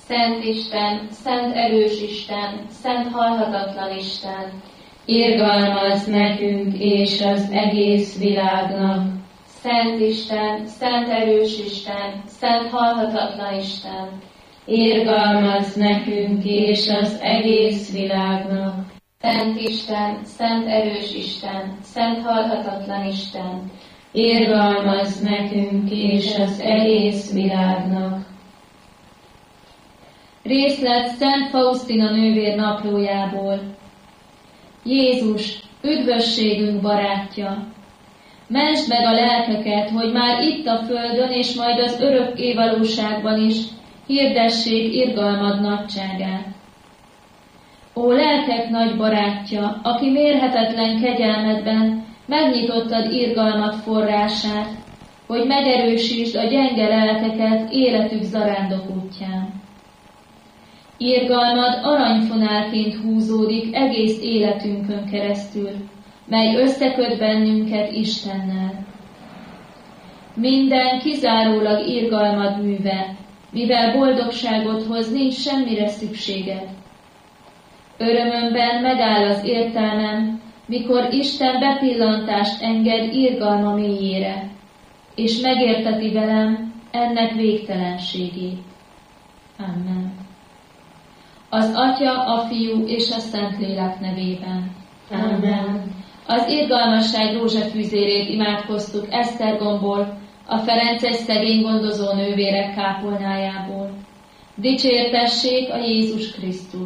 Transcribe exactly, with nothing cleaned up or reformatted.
Szent Isten, szent erős Isten, szent halhatatlan Isten, irgalmazz nekünk és az egész világnak. Szent Isten, szent erős Isten, szent halhatatlan Isten, irgalmazz nekünk és az egész világnak. Szent Isten, szent erős Isten, szent halhatatlan Isten, irgalmazz nekünk és az egész világnak. Részlet Szent Faustina nővér naplójából. Jézus, üdvösségünk barátja! Mentsd meg a lelkeket, hogy már itt a földön és majd az örökké valóságban is hirdessék irgalmad nagyságát. Ó lelkek nagy barátja, aki mérhetetlen kegyelmedben megnyitottad irgalmad forrását, hogy megerősítsd a gyenge lelkeket életük zarándok útján. Irgalmad aranyfonálként húzódik egész életünkön keresztül, mely összeköt bennünket Istennel. Minden kizárólag irgalmad műve, mivel boldogságodhoz nincs semmire szükséged. Örömömben megáll az értelmem, mikor Isten bepillantást enged irgalma mélyére, és megérteti velem ennek végtelenségét. Amen. Az Atya, a Fiú és a Szentlélek nevében. Amen. Az irgalmasság rózsafűzérét imádkoztuk Esztergomból, a ferences szegény gondozó nővérek kápolnájából. Dicsértessék a Jézus Krisztus!